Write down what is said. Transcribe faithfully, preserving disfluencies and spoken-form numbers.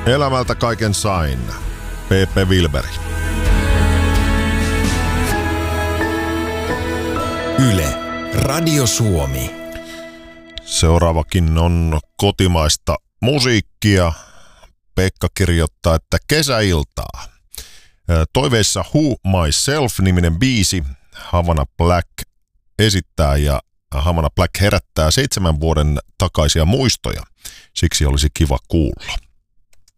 Elämältä kaiken sain. P P Wilberi. Yle, Radio Suomi. Seuraavakin on kotimaista musiikkia. Pekka kirjoittaa, että kesäiltaa. Toiveissa Who Myself-niminen biisi. Havana Black esittää ja Havana Black herättää seitsemän vuoden takaisia muistoja. Siksi olisi kiva kuulla.